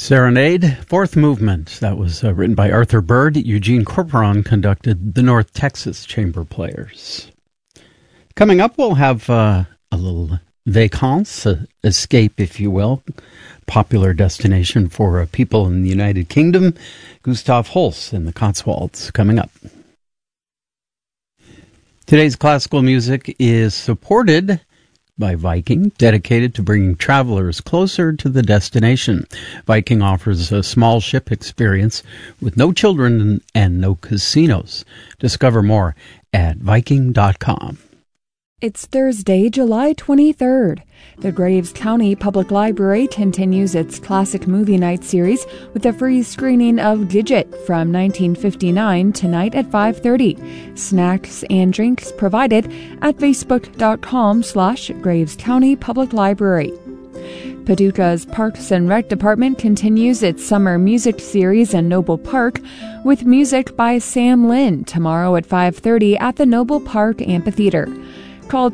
Serenade, fourth movement. That was written by Arthur Bird. Eugene Corporon conducted the North Texas Chamber Players. Coming up, we'll have a little vacances, escape, if you will. Popular destination for people in the United Kingdom. Gustav Holst in the Cotswolds coming up. Today's classical music is supported by Viking, dedicated to bringing travelers closer to the destination. Viking offers a small ship experience with no children and no casinos. Discover more at Viking.com. It's Thursday, July 23rd. The Graves County Public Library continues its classic movie night series with a free screening of Digit from 1959 tonight at 5:30. Snacks and drinks provided at facebook.com/Graves County Public Library. Paducah's Parks and Rec Department continues its summer music series in Noble Park with music by Sam Lynn tomorrow at 5:30 at the Noble Park Amphitheater. Call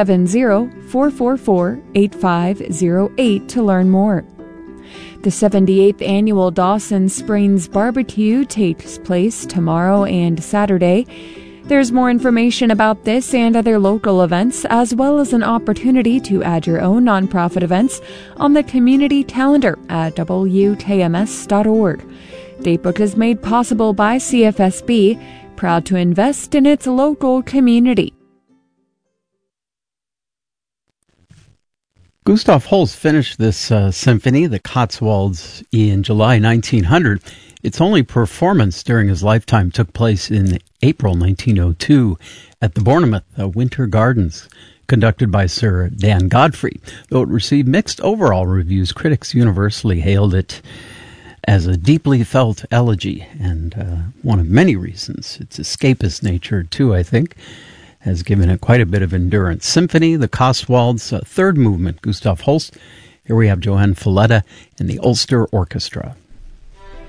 270-444-8508 to learn more. The 78th Annual Dawson Springs Barbecue takes place tomorrow and Saturday. There's more information about this and other local events, as well as an opportunity to add your own nonprofit events on the community calendar at WKMS.org. Datebook is made possible by CFSB, proud to invest in its local community. Gustav Holst finished this symphony, the Cotswolds, in July 1900. Its only performance during his lifetime took place in April 1902 at the Bournemouth Winter Gardens, conducted by Sir Dan Godfrey. Though it received mixed overall reviews, critics universally hailed it as a deeply felt elegy, and one of many reasons. Its escapist nature, too, I think, has given it quite a bit of endurance. Symphony, the Cotswolds, third movement, Gustav Holst. Here we have Johann Falletta and the Ulster Orchestra.